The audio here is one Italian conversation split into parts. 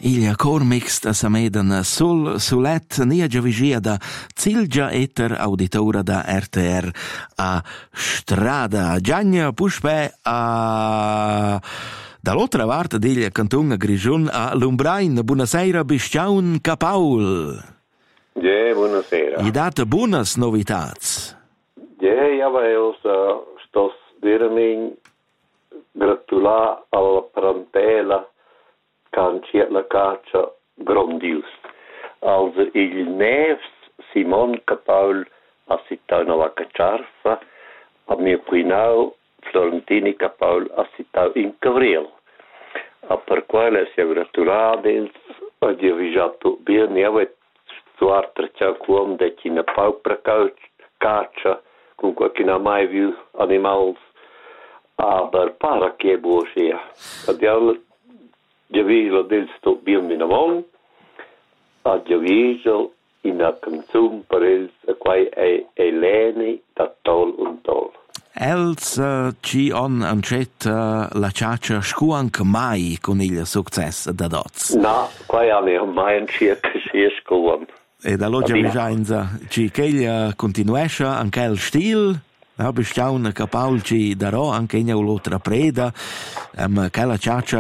Il cor mixt sa medan sulet nia giavigia da Zilgia Eter, auditora da RTR a Strada. Giagna Puspè a... Dall'altra parte del canton a Grigion a Lumbrain. Buonasera, Bisciaun Capaul. Buonasera. I date buonas novitats. Ja avevo stos veramente gratular alla parentela cancia la caccia grandius. Also il Neves Simon Capaul a città Nova Cacciarfa, a mio cuinao Florentini Capaul a città in Cavril. A per quale si è gratulato a divisato bene avet suartra ciao quom de chi na pau per caccia con qualche na mai viu animals aber para che buosia. Adial Giaviso del sto bien minamon, a Giaviso in a canzun per els a quai è Eleni da tol un tol. Els ci on ancet la ciaccia scuanc mai con il success da dots. Na, quai anni mai un circa si scuan. E da loggia visainza ci cheglia continuesce anche il stil. Bisciaun Capaul ci darò anche in l'altra preda, che la ciaccia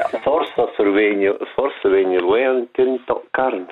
forse vengo lui che in toccarne.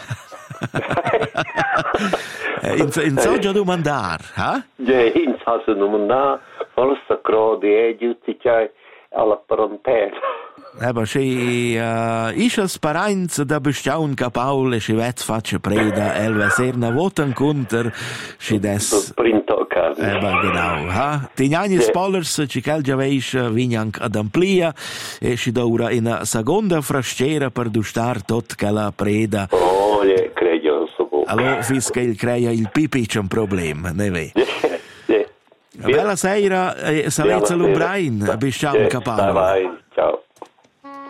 In so già domandar, in so domandar, forse crodi giusti c'è alla parentela. Ma si isce speranza da Bisciaun Capaul e si vet faccia preda, elva serna votan conter, si des... Genau, Tignani spoilers ci cal già veis vinanc ad amplia e si d'ora in seconda frasciera per dustar tot che la preda. Credo so. Allora, fis che il crea il pipi c'è un problema, ne ve. Bella sera, salvezza Lumbrain, Bisciaun Capaul. Ciao.